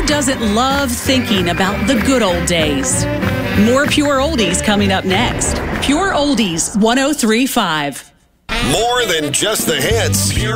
doesn't love thinking about the good old days? More Pure Oldies coming up next. Pure Oldies 103.5. More than just the hits. Pure